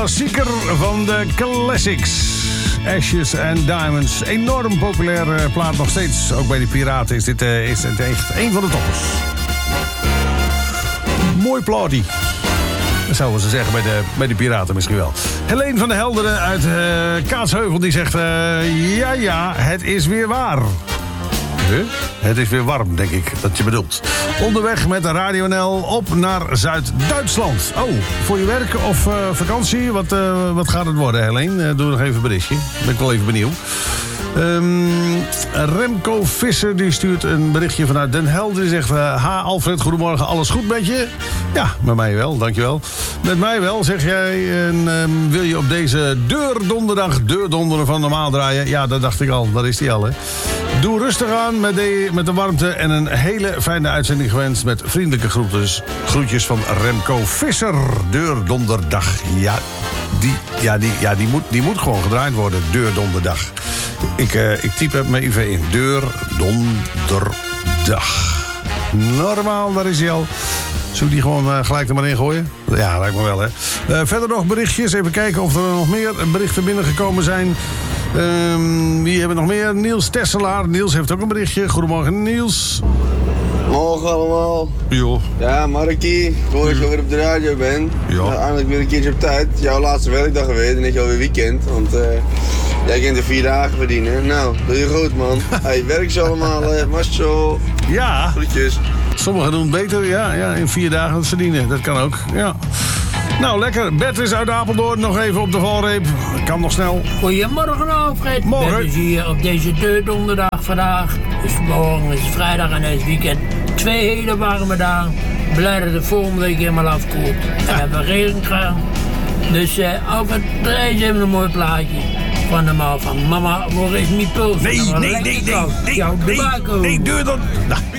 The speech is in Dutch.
Klassieker van de classics. Ashes and Diamonds. Enorm populaire plaat nog steeds. Ook bij de Piraten is dit is het echt een van de toppers. Mooi plaatje. Dat zouden ze zeggen bij de Piraten misschien wel. Helene van der Helderen uit Kaatsheuvel die zegt... ja, het is weer waar. Het is weer warm, denk ik, dat je bedoelt. Onderweg met de Radio NL op naar Zuid-Duitsland. Oh, voor je werk of vakantie? Wat gaat het worden, Helene? Doe nog even een berichtje. Ben ik wel even benieuwd. Remco Visser die stuurt een berichtje vanuit Den Helder. Die zegt, Alfred, goedemorgen, alles goed met je? Ja, met mij wel, dankjewel. Met mij wel, zeg jij. En wil je op deze deurdonderen van normaal draaien? Ja, dat dacht ik al, dat is die al, hè. Doe rustig aan met de warmte en een hele fijne uitzending gewenst met vriendelijke groetjes van Remco Visser. Deurdonderdag. Ja, die moet gewoon gedraaid worden. Deurdonderdag. Ik typ het me even in. Deurdonderdag. Normaal, daar is hij al. Zullen we die gewoon gelijk er maar in gooien? Ja, lijkt me wel, hè. Verder nog berichtjes. Even kijken of er nog meer berichten binnengekomen zijn. Wie hebben nog meer? Niels Tesselaar. Niels heeft ook een berichtje. Goedemorgen, Niels. Morgen allemaal. Jo. Ja, Markie. Ik hoor dat je weer op de radio bent. Ja. Nou, eindelijk weer een keertje op tijd. Jouw laatste werkdag geweest en ik alweer weekend. Want jij kunt er 4 dagen verdienen. Nou, doe je goed, man. Hey, werk ze allemaal. Marcel. Ja. Groetjes. Sommigen doen het beter. Ja, in 4 dagen het verdienen. Dat kan ook. Ja. Nou, lekker. Bert is uit Apeldoorn. Nog even op de valreep. Kan nog snel. Goedemorgen, Alfred. Morgen. Bert is hier op deze deurdonderdag vandaag. Dus morgen is vrijdag en het weekend. 2 hele warme dagen. Blij dat het volgende week helemaal afkoelt. En we hebben regen gehad. Dus Alfred, draai eens even een mooi plaatje. Van de man van mama, waar is mijn puls? Nee, deur dan. Nou.